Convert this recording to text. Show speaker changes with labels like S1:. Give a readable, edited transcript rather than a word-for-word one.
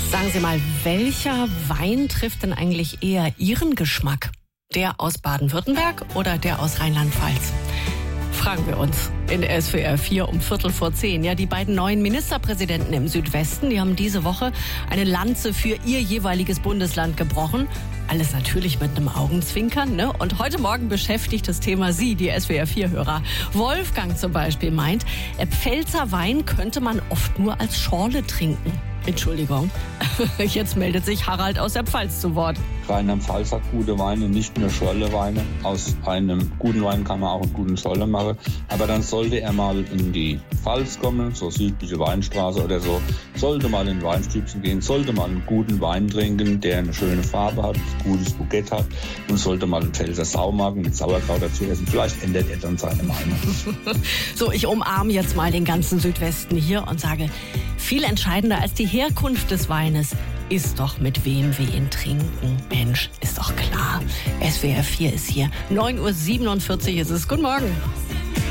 S1: Sagen Sie mal, welcher Wein trifft denn eigentlich eher Ihren Geschmack? Der aus Baden-Württemberg oder der aus Rheinland-Pfalz? Fragen wir uns in SWR 4 um 9:15. Ja, die beiden neuen Ministerpräsidenten im Südwesten, die haben diese Woche eine Lanze für ihr jeweiliges Bundesland gebrochen. Alles natürlich mit einem Augenzwinkern, ne? Und heute Morgen beschäftigt das Thema Sie, die SWR 4-Hörer. Wolfgang zum Beispiel meint, Pfälzer Wein könnte man oft nur als Schorle trinken. Entschuldigung, jetzt meldet sich Harald aus der Pfalz zu Wort.
S2: Rheinland-Pfalz hat gute Weine, nicht nur Schorleweine. Aus einem guten Wein kann man auch einen guten Schorle machen. Aber dann sollte er mal in die Pfalz kommen, so südliche Weinstraße oder so. Sollte mal in Weinstübchen gehen, sollte mal einen guten Wein trinken, der eine schöne Farbe hat, ein gutes Bukett hat. Und sollte mal einen Pfälzer Saumagen mit Sauerkraut dazu essen. Vielleicht ändert er dann seine Meinung.
S1: So, ich umarme jetzt mal den ganzen Südwesten hier und sage, viel entscheidender als die Herkunft des Weines ist doch, mit wem wir ihn trinken. Mensch, ist doch klar. SWR 4 ist hier. 9:47 Uhr ist es. Guten Morgen.